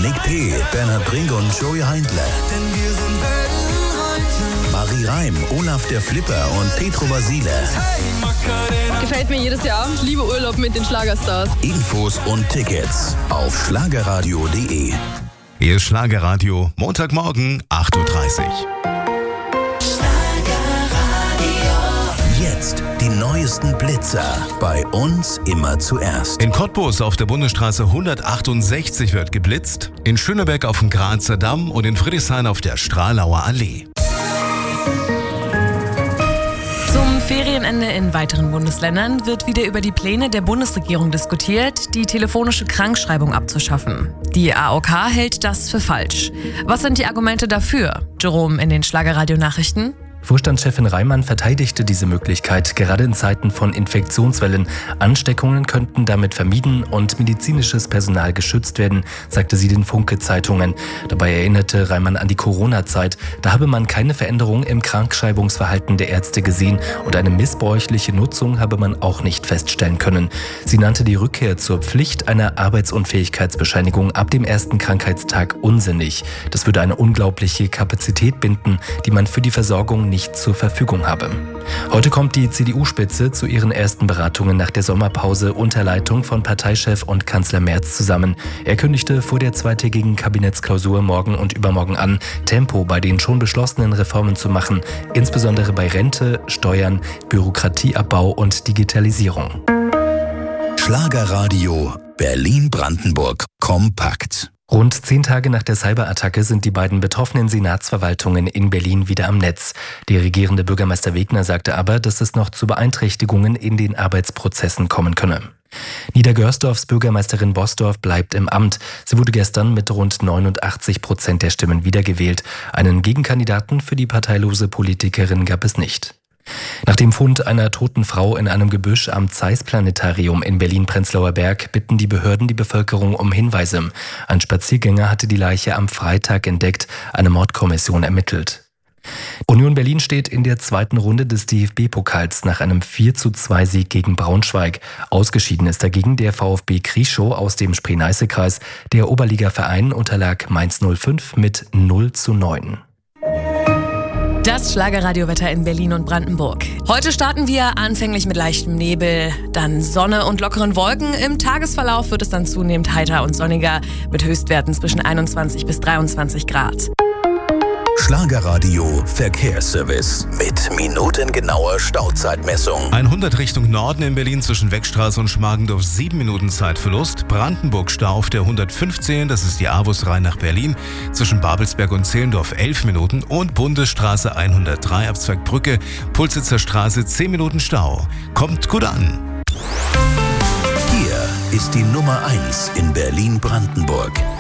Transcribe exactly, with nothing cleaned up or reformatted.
Nick P., Bernhard Brink und Joey Heindler. Marie Reim, Olaf der Flipper und Petro Basile. Gefällt mir jedes Jahr. Ich liebe Urlaub mit den Schlagerstars. Infos und Tickets auf schlagerradio punkt de. Hier ist Schlagerradio, Montagmorgen, acht Uhr dreißig. Jetzt die neuesten Blitzer. Bei uns immer zuerst. In Cottbus auf der Bundesstraße hundertachtundsechzig wird geblitzt, in Schönebeck auf dem Grazer Damm und in Friedrichshain auf der Stralauer Allee. Zum Ferienende in weiteren Bundesländern wird wieder über die Pläne der Bundesregierung diskutiert, die telefonische Krankschreibung abzuschaffen. Die A O K hält das für falsch. Was sind die Argumente dafür? Jerome in den Schlagerradio-Nachrichten. Vorstandschefin Reimann verteidigte diese Möglichkeit, gerade in Zeiten von Infektionswellen. Ansteckungen könnten damit vermieden und medizinisches Personal geschützt werden, sagte sie den Funke-Zeitungen. Dabei erinnerte Reimann an die Corona-Zeit. Da habe man keine Veränderung im Krankschreibungsverhalten der Ärzte gesehen und eine missbräuchliche Nutzung habe man auch nicht feststellen können. Sie nannte die Rückkehr zur Pflicht einer Arbeitsunfähigkeitsbescheinigung ab dem ersten Krankheitstag unsinnig. Das würde eine unglaubliche Kapazität binden, die man für die Versorgung nicht zur Verfügung habe. Heute kommt die C D U-Spitze zu ihren ersten Beratungen nach der Sommerpause unter Leitung von Parteichef und Kanzler Merz zusammen. Er kündigte vor der zweitägigen Kabinettsklausur morgen und übermorgen an, Tempo bei den schon beschlossenen Reformen zu machen, insbesondere bei Rente, Steuern, Bürokratieabbau und Digitalisierung. Schlagerradio Berlin-Brandenburg kompakt. Rund zehn Tage nach der Cyberattacke sind die beiden betroffenen Senatsverwaltungen in Berlin wieder am Netz. Der regierende Bürgermeister Wegner sagte aber, dass es noch zu Beeinträchtigungen in den Arbeitsprozessen kommen könne. Niedergörsdorfs Bürgermeisterin Bosdorf bleibt im Amt. Sie wurde gestern mit rund neunundachtzig Prozent der Stimmen wiedergewählt. Einen Gegenkandidaten für die parteilose Politikerin gab es nicht. Nach dem Fund einer toten Frau in einem Gebüsch am Zeiss-Planetarium in Berlin-Prenzlauer Berg bitten die Behörden die Bevölkerung um Hinweise. Ein Spaziergänger hatte die Leiche am Freitag entdeckt, eine Mordkommission ermittelt. Union Berlin steht in der zweiten Runde des D F B-Pokals nach einem vier zu zwei Sieg gegen Braunschweig. Ausgeschieden ist dagegen der VfB Krieschow aus dem Spree-Neiße-Kreis. Der Oberligaverein unterlag Mainz null fünf mit null zu neun. Das Schlagerradiowetter in Berlin und Brandenburg. Heute starten wir anfänglich mit leichtem Nebel, dann Sonne und lockeren Wolken. Im Tagesverlauf wird es dann zunehmend heiter und sonniger mit Höchstwerten zwischen einundzwanzig bis dreiundzwanzig Grad. Schlagerradio Verkehrsservice mit minutengenauer Stauzeitmessung. hundert Richtung Norden in Berlin zwischen Weckstraße und Schmargendorf sieben Minuten Zeitverlust. Brandenburg-Stau auf der hundertfünfzehn, das ist die Avus rein nach Berlin. Zwischen Babelsberg und Zehlendorf elf Minuten und Bundesstraße hundertdrei ab Zweigbrücke, Pulsitzer Straße zehn Minuten Stau. Kommt gut an. Hier ist die Nummer eins in Berlin-Brandenburg.